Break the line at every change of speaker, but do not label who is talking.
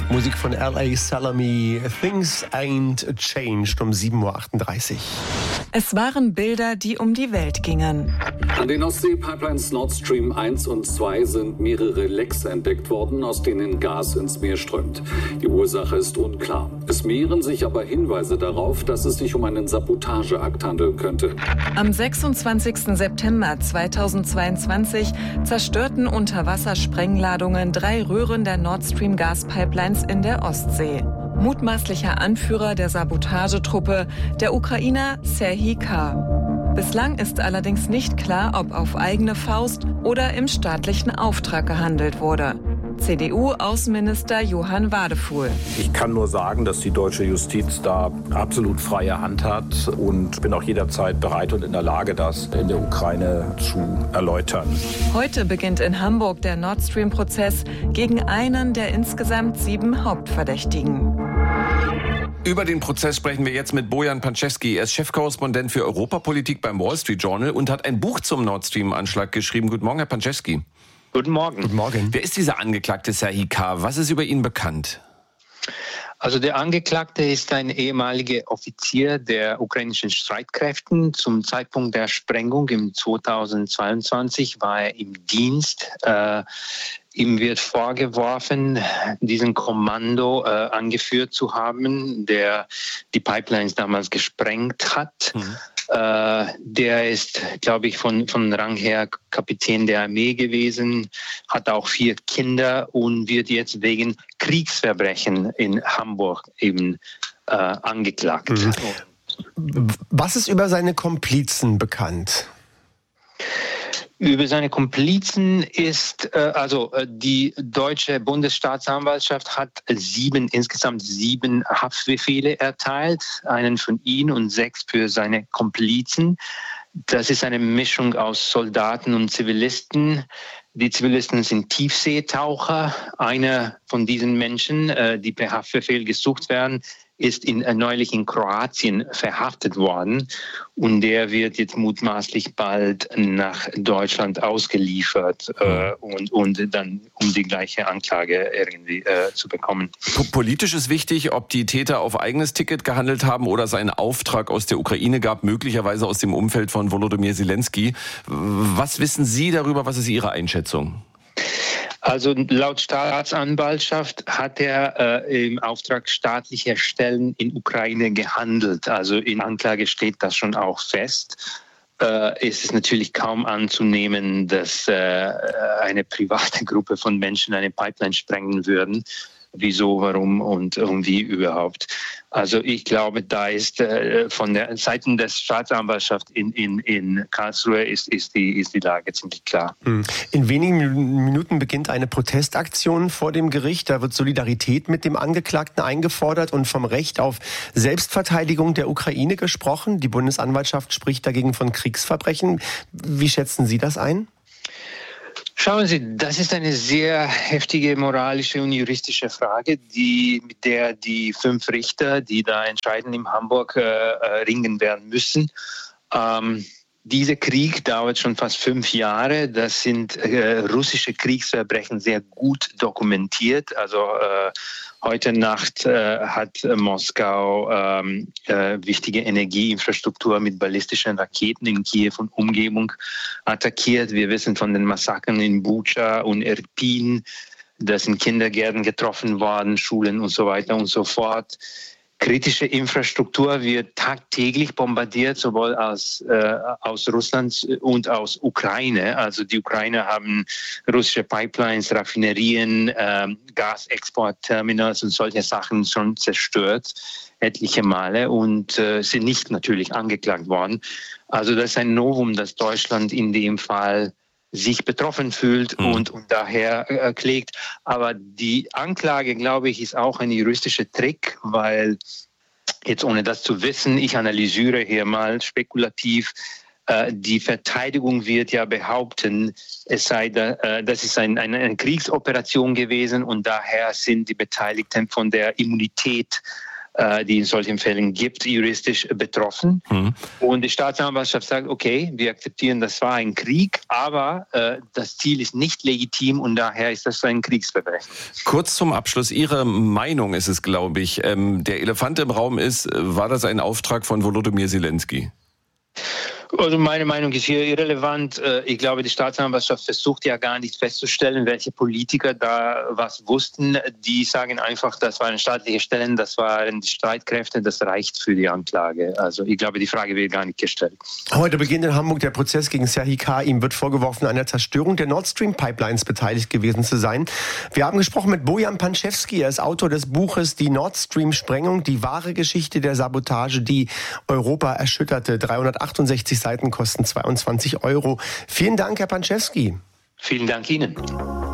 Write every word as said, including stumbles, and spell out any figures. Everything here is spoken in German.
Musik von L A Salami, Things Ain't Changed um sieben Uhr achtunddreißig.
Es waren Bilder, die um die Welt gingen.
An den Ostsee-Pipelines Nord Stream eins und zwei sind mehrere Lecks entdeckt worden, aus denen Gas ins Meer strömt. Die Ursache ist unklar. Es mehren sich aber Hinweise darauf, dass es sich um einen Sabotageakt handeln könnte.
Am sechsundzwanzigsten September zweitausendzweiundzwanzig zerstörten Unterwassersprengladungen drei Röhren der Nord Stream Gaspipelines in der Ostsee. Mutmaßlicher Anführer der Sabotagetruppe, der Ukrainer Serhij K. Bislang ist allerdings nicht klar, ob auf eigene Faust oder im staatlichen Auftrag gehandelt wurde. C D U-Außenminister Johann Wadefuhl.
Ich kann nur sagen, dass die deutsche Justiz da absolut freie Hand hat und bin auch jederzeit bereit und in der Lage, das in der Ukraine zu erläutern.
Heute beginnt in Hamburg der Nord Stream-Prozess gegen einen der insgesamt sieben Hauptverdächtigen.
Über den Prozess sprechen wir jetzt mit Bojan Panczewski. Er ist Chefkorrespondent für Europapolitik beim Wall Street Journal und hat ein Buch zum Nord Stream-Anschlag geschrieben. Guten Morgen, Herr Panczewski.
Guten Morgen.
Guten Morgen.
Wer ist dieser Angeklagte Serhij K? Was ist über ihn bekannt?
Also der Angeklagte ist ein ehemaliger Offizier der ukrainischen Streitkräften. Zum Zeitpunkt der Sprengung im zweitausendzweiundzwanzig war er im Dienst. Äh, ihm wird vorgeworfen, diesen Kommando äh, angeführt zu haben, der die Pipelines damals gesprengt hat. Mhm. Äh, der ist, glaube ich, von, von Rang her Kapitän der Armee gewesen, hat auch vier Kinder und wird jetzt wegen Kriegsverbrechen in Hamburg eben äh, angeklagt.
Mhm. Was ist über seine Komplizen bekannt?
Über seine Komplizen ist, äh, also äh, die deutsche Bundesstaatsanwaltschaft hat sieben, insgesamt sieben Haftbefehle erteilt, einen von ihm und sechs für seine Komplizen. Das ist eine Mischung aus Soldaten und Zivilisten. Die Zivilisten sind Tiefseetaucher. Einer von diesen Menschen, äh, die per Haftbefehl gesucht werden, ist in, äh, neulich in Kroatien verhaftet worden und der wird jetzt mutmaßlich bald nach Deutschland ausgeliefert äh, und, und dann um die gleiche Anklage irgendwie äh, zu bekommen.
Politisch ist wichtig, ob die Täter auf eigenes Ticket gehandelt haben oder es einen Auftrag aus der Ukraine gab, möglicherweise aus dem Umfeld von Volodymyr Zelensky. Was wissen Sie darüber? Was ist Ihre Einschätzung?
Also laut Staatsanwaltschaft hat er äh, im Auftrag staatlicher Stellen in Ukraine gehandelt. Also in Anklage steht das schon auch fest. Äh, es ist natürlich kaum anzunehmen, dass äh, eine private Gruppe von Menschen eine Pipeline sprengen würden. Wieso, warum und, und wie überhaupt. Also ich glaube, da ist äh, von der Seite der Staatsanwaltschaft in, in, in Karlsruhe ist, ist, die, ist die Lage ziemlich klar.
In wenigen Minuten beginnt eine Protestaktion vor dem Gericht. Da wird Solidarität mit dem Angeklagten eingefordert und vom Recht auf Selbstverteidigung der Ukraine gesprochen. Die Bundesanwaltschaft spricht dagegen von Kriegsverbrechen. Wie schätzen Sie das ein?
Schauen Sie, das ist eine sehr heftige moralische und juristische Frage, die, mit der die fünf Richter, die da entscheiden in Hamburg, äh, ringen werden müssen. Ähm, dieser Krieg dauert schon fast fünf Jahre. Das sind äh, russische Kriegsverbrechen sehr gut dokumentiert. Also äh, heute Nacht äh, hat äh, Moskau ähm, äh, wichtige Energieinfrastruktur mit ballistischen Raketen in Kiew und Umgebung attackiert. Wir wissen von den Massakern in Bucha und Irpin. Da sind Kindergärten getroffen worden, Schulen und so weiter und so fort. Kritische Infrastruktur wird tagtäglich bombardiert, sowohl aus, äh, aus Russland und aus Ukraine. Also die Ukrainer haben russische Pipelines, Raffinerien, äh, Gasexportterminals und solche Sachen schon zerstört, etliche Male, und äh, sind nicht natürlich angeklagt worden. Also das ist ein Novum, dass Deutschland in dem Fall sich betroffen fühlt mhm. und, und daher äh, klägt. Aber die Anklage, glaube ich, ist auch ein juristischer Trick, weil jetzt ohne das zu wissen, ich analysiere hier mal spekulativ, äh, die Verteidigung wird ja behaupten, es sei da, äh, das ist ein, eine, eine Kriegsoperation gewesen und daher sind die Beteiligten von der Immunität äh, die in solchen Fällen gibt, juristisch betroffen. Mhm. Und die Staatsanwaltschaft sagt, okay, wir akzeptieren, das war ein Krieg, aber äh, das Ziel ist nicht legitim und daher ist das ein Kriegsverbrechen.
Kurz zum Abschluss, Ihre Meinung ist es, glaube ich. Ähm, der Elefant im Raum ist, war das ein Auftrag von Volodymyr Zelensky?
Also meine Meinung ist hier irrelevant. Ich glaube, die Staatsanwaltschaft versucht ja gar nicht festzustellen, welche Politiker da was wussten. Die sagen einfach, das waren staatliche Stellen, das waren die Streitkräfte, das reicht für die Anklage. Also ich glaube, die Frage wird gar nicht gestellt.
Heute beginnt in Hamburg der Prozess gegen Serhii K. Ihm wird vorgeworfen, an der Zerstörung der Nord Stream Pipelines beteiligt gewesen zu sein. Wir haben gesprochen mit Bojan Panczewski. Er ist Autor des Buches Die Nord Stream Sprengung, die wahre Geschichte der Sabotage, die Europa erschütterte. dreihundertachtundsechzig Seiten kosten zweiundzwanzig Euro. Vielen Dank, Herr Panczewski.
Vielen Dank Ihnen.